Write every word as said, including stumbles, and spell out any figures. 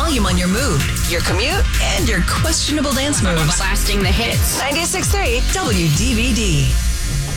volume on your mood, your commute, and your questionable dance moves. Blasting the hits. ninety-six point three W D V D.